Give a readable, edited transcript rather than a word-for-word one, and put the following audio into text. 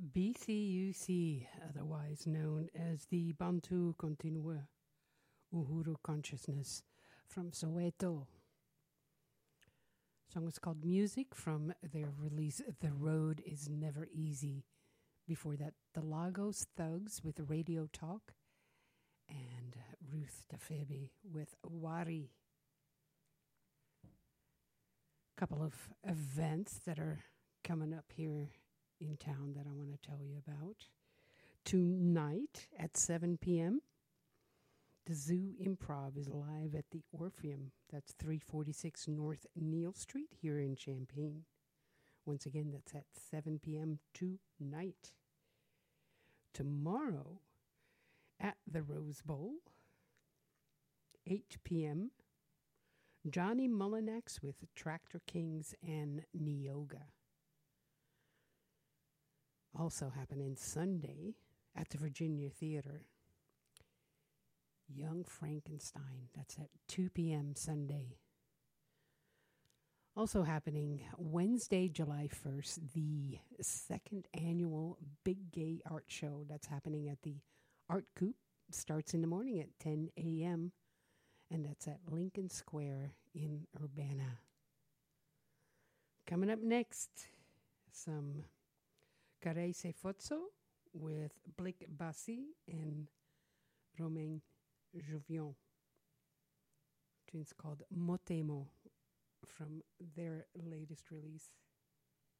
BCUC, otherwise known as the Bantu Continua Uhuru Consciousness from Soweto. The song was called Music from their release The Road Is Never Easy. Before that, the Lagos Thugs with Radio Talk and Ruth Dafebi with Wari. Couple of events that are coming up here in town that I want to tell you about. Tonight at 7 p.m., the Zoo Improv is live at the Orpheum. That's 346 North Neal Street here in Champaign. Once again, that's at 7 p.m. tonight. Tomorrow at the Rose Bowl, 8 p.m., Johnny Mullinax with Tractor Kings and Neoga. Also happening Sunday at the Virginia Theater, Young Frankenstein. That's at 2 p.m. Sunday. Also happening Wednesday, July 1st, the second annual Big Gay Art Show. That's happening at the Art Coop. Starts in the morning at 10 a.m. and that's at Lincoln Square in Urbana. Coming up next, some Caresse Fozzo with Blake Bassi and Romain Jouvion. Tune's called Motemo from their latest release.